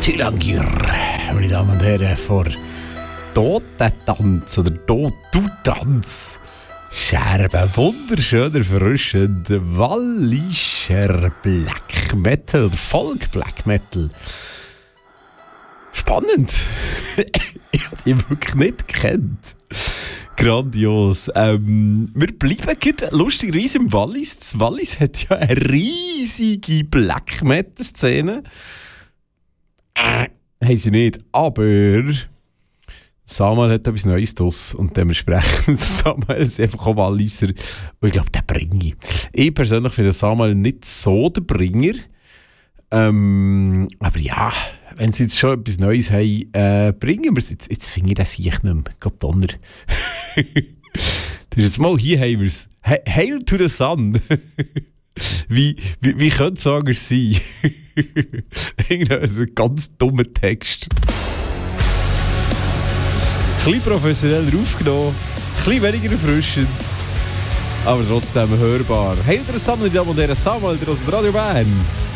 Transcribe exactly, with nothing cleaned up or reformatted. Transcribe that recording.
Tülangür, meine Damen und Herren, vor Totentanz oder Totutanz. Scherben, wunderschöner, frischender, wallischer Black Metal oder Folk Black Metal. Spannend. Ich habe die wirklich nicht gekannt. Grandios. Ähm, wir bleiben gerade lustigerweise im Wallis. Das Wallis hat ja eine riesige Black Metal Szene. Äh, haben sie nicht. Aber Samuel hat etwas Neues draus und dementsprechend Samuel ist einfach auch Walliser. Und ich glaube, der bringe. Ich persönlich finde Samuel nicht so der Bringer. Ähm, aber ja, wenn sie jetzt schon etwas Neues haben, äh, bringen wir es. Jetzt, jetzt finde ich das nicht mehr. Gott Donner. Das ist jetzt mal, hier haben wir es. Hail to the Sun. Wie, wie, wie könnte es sagen sein? Irgendein ganz dummer Text. Ein bisschen professioneller aufgenommen, ein bisschen weniger erfrischend, aber trotzdem hörbar. Hail to the Sun, meine Damen und Herren, Samuel aus Radio Bern.